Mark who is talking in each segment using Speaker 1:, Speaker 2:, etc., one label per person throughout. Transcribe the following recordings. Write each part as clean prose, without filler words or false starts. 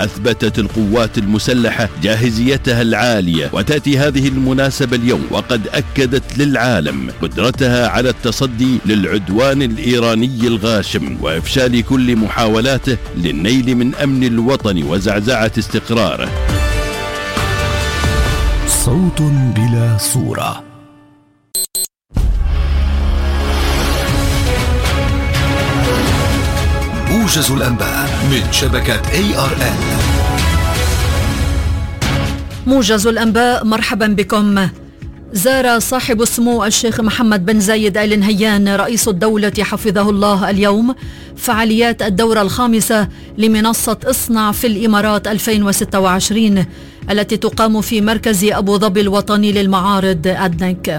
Speaker 1: أثبتت القوات المسلحة جاهزيتها العالية، وتأتي هذه المناسبة اليوم وقد أكدت للعالم قدرتها على التصدي للعدوان الإيراني الغاشم وإفشال كل محاولاته للنيل من أمن الوطن وزعزعة استقراره.
Speaker 2: صوت بلا صورة. موجز الأنباء من شبكة ARN.
Speaker 3: موجز الأنباء، مرحبا بكم. زار صاحب السمو الشيخ محمد بن زايد آل نهيان رئيس الدولة حفظه الله اليوم فعاليات الدورة الخامسة لمنصة اصنع في الإمارات 2026 التي تقام في مركز أبو ظبي الوطني للمعارض أدنك.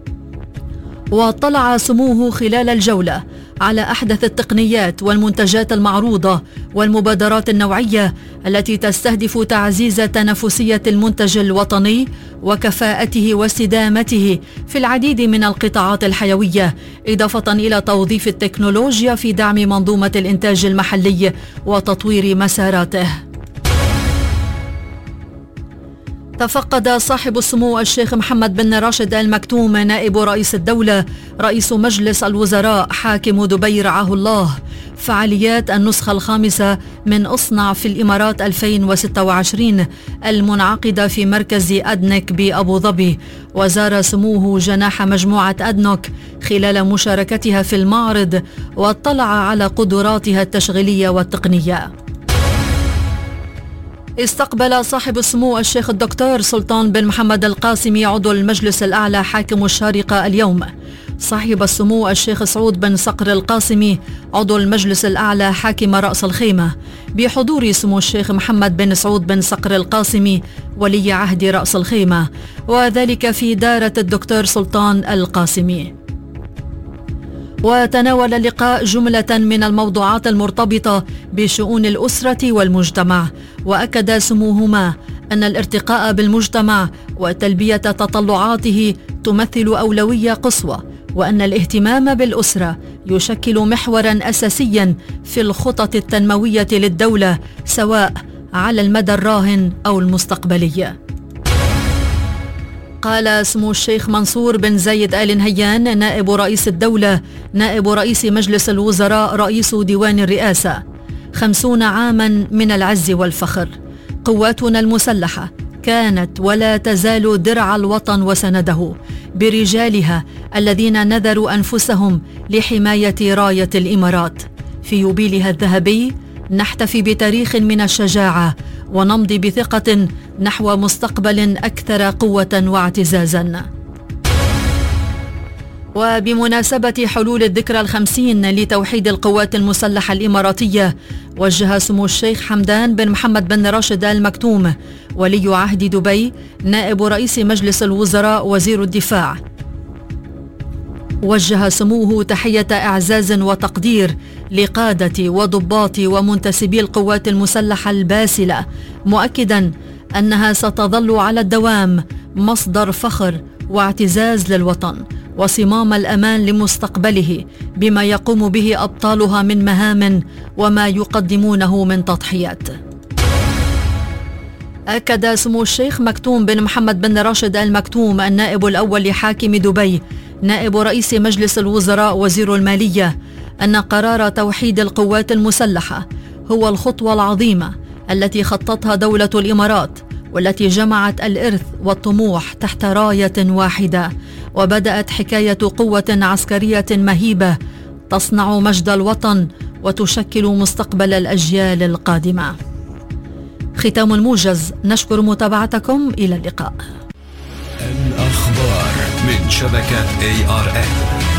Speaker 3: واطلع سموه خلال الجولة على أحدث التقنيات والمنتجات المعروضة والمبادرات النوعية التي تستهدف تعزيز تنافسية المنتج الوطني وكفاءته واستدامته في العديد من القطاعات الحيوية، إضافة إلى توظيف التكنولوجيا في دعم منظومة الإنتاج المحلي وتطوير مساراته. تفقد صاحب السمو الشيخ محمد بن راشد آل مكتوم نائب رئيس الدولة رئيس مجلس الوزراء حاكم دبي رعاه الله فعاليات النسخة الخامسة من اصنع في الإمارات 2026 المنعقدة في مركز أدنك بأبو ظبي، وزار سموه جناح مجموعة أدنك خلال مشاركتها في المعرض واطلع على قدراتها التشغيلية والتقنية. استقبل صاحب السمو الشيخ الدكتور سلطان بن محمد القاسمي عضو المجلس الأعلى حاكم الشارقة اليوم صاحب السمو الشيخ سعود بن صقر القاسمي عضو المجلس الأعلى حاكم رأس الخيمة بحضور سمو الشيخ محمد بن سعود بن صقر القاسمي ولي عهد رأس الخيمة، وذلك في دارة الدكتور سلطان القاسمي. وتناول اللقاء جملة من الموضوعات المرتبطة بشؤون الأسرة والمجتمع، وأكد سموهما أن الارتقاء بالمجتمع وتلبية تطلعاته تمثل أولوية قصوى، وأن الاهتمام بالأسرة يشكل محورا أساسيا في الخطط التنموية للدولة سواء على المدى الراهن أو المستقبلي. قال سمو الشيخ منصور بن زايد آل نهيان نائب رئيس الدولة نائب رئيس مجلس الوزراء رئيس ديوان الرئاسة: 50 عاما من العز والفخر، قواتنا المسلحة كانت ولا تزال درع الوطن وسنده برجالها الذين نذروا أنفسهم لحماية راية الإمارات. في يوبيلها الذهبي نحتفي بتاريخ من الشجاعة ونمضي بثقة نحو مستقبل أكثر قوة واعتزازا. وبمناسبة حلول الذكرى 50 لتوحيد القوات المسلحة الإماراتية، وجه سمو الشيخ حمدان بن محمد بن راشد آل مكتوم ولي عهد دبي نائب رئيس مجلس الوزراء وزير الدفاع، وجه سموه تحية إعزاز وتقدير لقادة وضباط ومنتسبي القوات المسلحة الباسلة، مؤكدا أنها ستظل على الدوام مصدر فخر واعتزاز للوطن وصمام الأمان لمستقبله بما يقوم به أبطالها من مهام وما يقدمونه من تضحيات. أكد سمو الشيخ مكتوم بن محمد بن راشد آل مكتوم النائب الأول لحاكم دبي نائب رئيس مجلس الوزراء وزير المالية أن قرار توحيد القوات المسلحة هو الخطوة العظيمة التي خطتها دولة الإمارات، والتي جمعت الإرث والطموح تحت راية واحدة، وبدأت حكاية قوة عسكرية مهيبة تصنع مجد الوطن وتشكل مستقبل الأجيال القادمة. ختام الموجز، نشكر متابعتكم، إلى اللقاء.
Speaker 2: الأخبار من شبكة ARN.